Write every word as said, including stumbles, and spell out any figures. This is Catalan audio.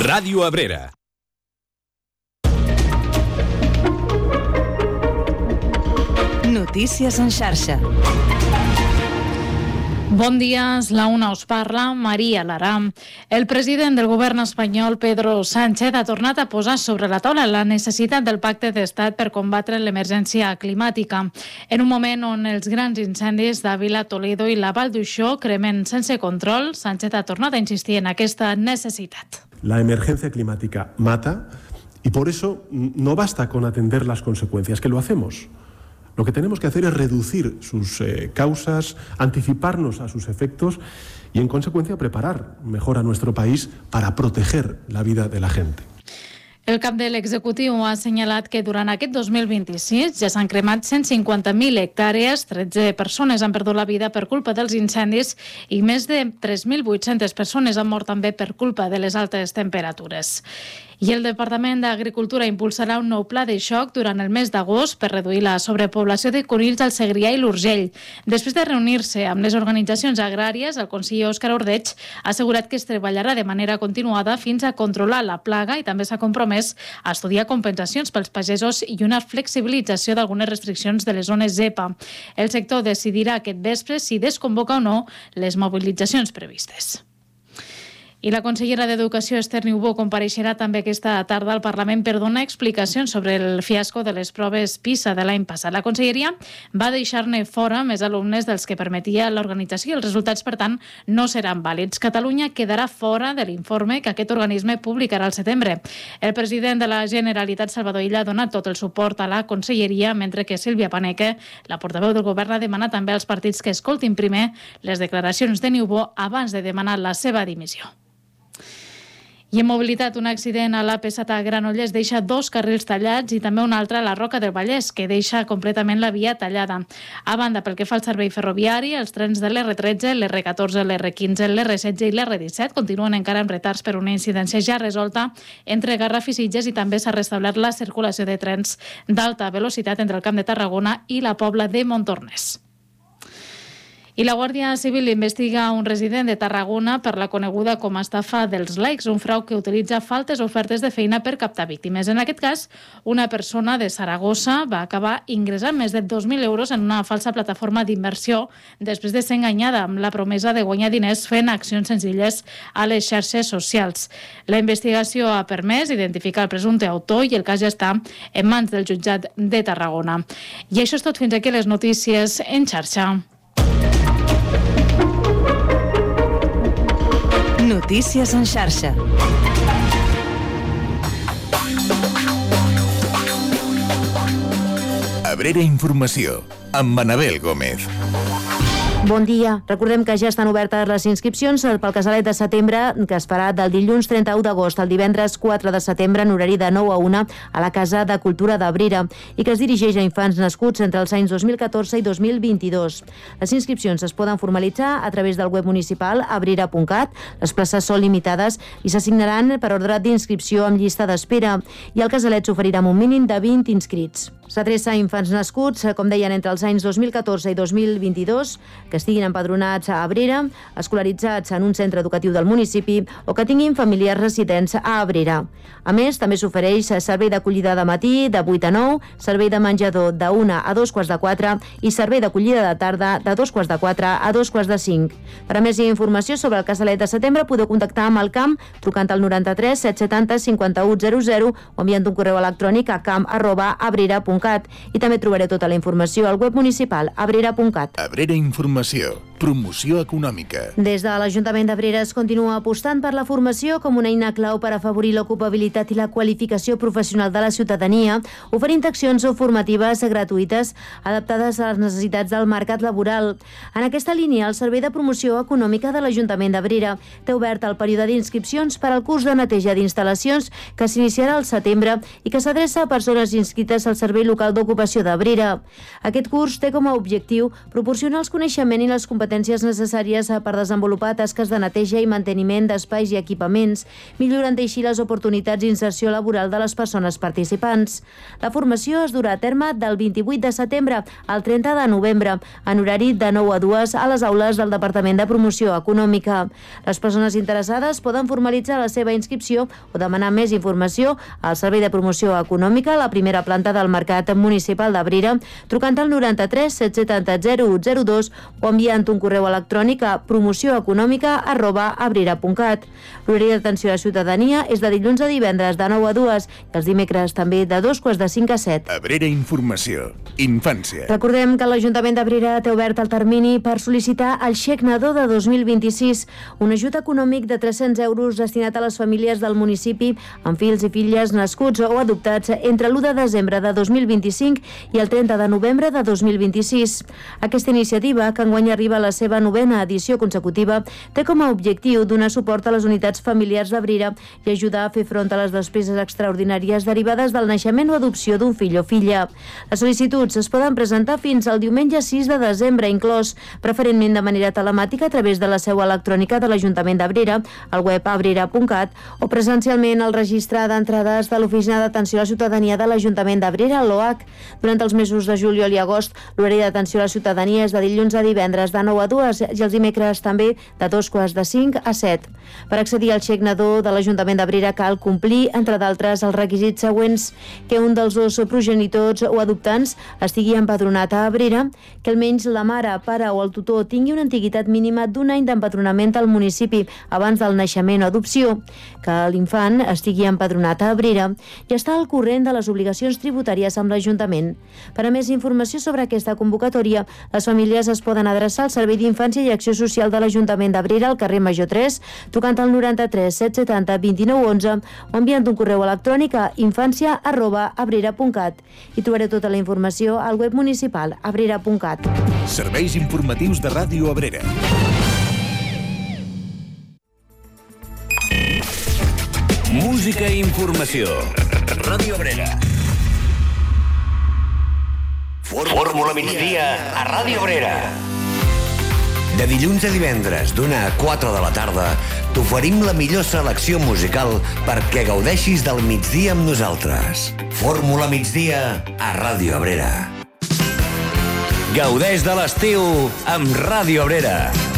Ràdio Abrera. Notícies en xarxa. Bon dia, és la una, us parla Maria Lara. El president del govern espanyol, Pedro Sánchez, ha tornat a posar sobre la taula la necessitat del pacte d'estat per combatre l'emergència climàtica. En un moment on els grans incendis d'Àvila, Toledo i la Vall d'Uixó cremen sense control, Sánchez ha tornat a insistir en aquesta necessitat. La emergencia climática mata y por eso no basta con atender las consecuencias, que lo hacemos. Lo que tenemos que hacer es reducir sus eh, causas, anticiparnos a sus efectos y, en consecuencia, preparar mejor a nuestro país para proteger la vida de la gente. El cap de l'executiu ha assenyalat que durant aquest dos mil vint-i-sis ja s'han cremat cent cinquanta mil hectàrees, tretze persones han perdut la vida per culpa dels incendis i més de tres mil vuit-centes persones han mort també per culpa de les altes temperatures. I el Departament d'Agricultura impulsarà un nou pla de xoc durant el mes d'agost per reduir la sobrepoblació de conills al Segrià i l'Urgell. Després de reunir-se amb les organitzacions agràries, el conseller Òscar Ordeig ha assegurat que es treballarà de manera continuada fins a controlar la plaga i també s'ha compromès a estudiar compensacions pels pagesos i una flexibilització d'algunes restriccions de les zones zepa. El sector decidirà aquest vespre si desconvoca o no les mobilitzacions previstes. I la consellera d'Educació, Esther Niubó, compareixerà també aquesta tarda al Parlament per donar explicacions sobre el fiasco de les proves PISA de l'any passat. La conselleria va deixar-ne fora més alumnes dels que permetia l'organització i els resultats, per tant, no seran vàlids. Catalunya quedarà fora de l'informe que aquest organisme publicarà al setembre. El president de la Generalitat, Salvador Illa, ha donat tot el suport a la conselleria, mentre que Sílvia Paneque, la portaveu del govern, ha demanat també als partits que escoltin primer les declaracions de Niubó abans de demanar la seva dimissió. I en mobilitat, un accident a l'A P set a Granollers deixa dos carrils tallats i també un altre a la Roca del Vallès, que deixa completament la via tallada. A banda, pel que fa al servei ferroviari, els trens de l'R tretze, l'R catorze, l'R quinze, l'R setze i l'R disset continuen encara amb retards per una incidència ja resolta entre Garraf i Sitges, i també s'ha restablert la circulació de trens d'alta velocitat entre el Camp de Tarragona i la Pobla de Montornès. I la Guàrdia Civil investiga un resident de Tarragona per la coneguda com a estafa dels likes, un frau que utilitza faltes ofertes de feina per captar víctimes. En aquest cas, una persona de Saragossa va acabar ingressant més de dos mil euros en una falsa plataforma d'inversió després de ser enganyada amb la promesa de guanyar diners fent accions senzilles a les xarxes socials. La investigació ha permès identificar el presumpte autor i el cas ja està en mans del jutjat de Tarragona. I això és tot, fins aquí les notícies en xarxa. Notícies en xarxa. Abrera Informació, amb Manabel Gómez. Bon dia. Recordem que ja estan obertes les inscripcions pel Casalet de setembre, que es farà del dilluns trenta-u d'agost al divendres quatre de setembre en horari de nou a una a la Casa de Cultura d'Abrera i que es dirigeix a infants nascuts entre els anys dos mil catorze i dos mil vint-i-dos. Les inscripcions es poden formalitzar a través del web municipal abrera punt cat. Les places són limitades i s'assignaran per ordre d'inscripció amb llista d'espera i el Casalet s'oferirà amb un mínim de vint inscrits. S'adreça a infants nascuts, com deien, entre els anys dos mil catorze i dos mil vint-i-dos, que estiguin empadronats a Abrera, escolaritzats en un centre educatiu del municipi o que tinguin familiars residents a Abrera. A més, també s'ofereix servei d'acollida de matí de vuit a nou, servei de menjador de una a dos quarts de quatre i servei d'acollida de tarda de dos quarts de quatre a dos quarts de cinc. Per a més informació sobre el Casalet de setembre podeu contactar amb el camp trucant al noranta-tres set setanta cinquanta-u zero zero o enviant un correu electrònic a camp arroba abrera punt cat i també trobareu tota la informació al web municipal abrera punt cat. Abrera Informació, promoció econòmica. Des de l'Ajuntament d'Abrera es continua apostant per la formació com una eina clau per afavorir l'ocupabilitat i la qualificació professional de la ciutadania, oferint accions formatives gratuïtes adaptades a les necessitats del mercat laboral. En aquesta línia, el Servei de Promoció Econòmica de l'Ajuntament d'Abrera té obert el període d'inscripcions per al curs de neteja d'instal·lacions que s'iniciarà al setembre i que s'adreça a persones inscrites al Servei Local d'Ocupació d'Abrera. Aquest curs té com a objectiu proporcionar els coneixements coneixement i les competències necessàries per desenvolupar tasques de neteja i manteniment d'espais i equipaments, millorant així les oportunitats d'inserció laboral de les persones participants. La formació es durà a terme del vint-i-vuit de setembre al trenta de novembre, en horari de nou a dues a les aules del Departament de Promoció Econòmica. Les persones interessades poden formalitzar la seva inscripció o demanar més informació al Servei de Promoció Econòmica a la primera planta del Mercat Municipal d'Abrera, trucant al noranta-tres set setanta zero zero dos o enviant un correu electrònic a promocioeconòmica arroba abrera punt cat. L'horari d'atenció a la ciutadania és de dilluns a divendres de nou a dues i els dimecres també de dos quarts de cinc a set. Abrera Informació. Infància. Recordem que l'Ajuntament d'Abrera té obert el termini per sol·licitar el xec nadó de dos mil vint-i-sis, un ajut econòmic de tres-cents euros destinat a les famílies del municipi amb fills i filles nascuts o adoptats entre l'u de desembre de dos mil vint-i-cinc i el trenta de novembre de dos mil vint-i-sis. Aquesta iniciativa, que enguany arriba a la seva novena edició consecutiva, té com a objectiu donar suport a les unitats familiars d'Abrera i ajudar a fer front a les despeses extraordinàries derivades del naixement o adopció d'un fill o filla. Les sol·licituds es poden presentar fins al diumenge sis de desembre inclòs, preferentment de manera telemàtica a través de la seu electrònica de l'Ajuntament d'Abrera, al web abrera punt cat, o presencialment al registre d'entrades de l'Oficina d'Atenció a la Ciutadania de l'Ajuntament d'Abrera, l'O H. Durant els mesos de juliol i agost, l'horari d'atenció a la ciutadania és de dilluns a divendres de nou a dues i els dimecres també de dos quarts de cinc a set. Per accedir al xec nadó de l'Ajuntament d'Abrera cal complir, entre d'altres, els requisits següents: que un dels dos progenitors o adoptants estigui empadronat a Abrera, que almenys la mare, pare o el tutor tingui una antiguitat mínima d'un any d'empadronament al municipi abans del naixement o adopció, que l'infant estigui empadronat a Abrera i està al corrent de les obligacions tributàries amb l'Ajuntament. Per a més informació sobre aquesta convocatòria, les famílies es poden adreçar al Servei d'Infància i Acció Social de l'Ajuntament d'Abrera al carrer Major tres, trucant al noranta-tres set setanta vint-i-nou onze o enviant un correu electrònic a infància arroba abrera punt cat. Hi trobareu tota la informació al web municipal abrera punt cat. Serveis informatius de Ràdio Abrera. Música i informació. Ràdio Abrera. Fórmula migdia a Ràdio Abrera. De dilluns a divendres, d'una a quatre de la tarda, t'oferim la millor selecció musical perquè gaudeixis del migdia amb nosaltres. Fórmula migdia a Ràdio Abrera. Gaudeix de l'estiu amb Ràdio Abrera.